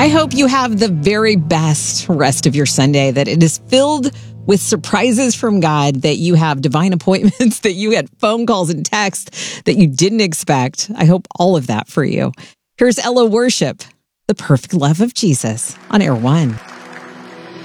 I hope you have the very best rest of your Sunday, that it is filled with surprises from God, that you have divine appointments, that you had phone calls and texts that you didn't expect. I hope all of that for you. Here's Ella Worship, The Perfect Love of Jesus on Air One.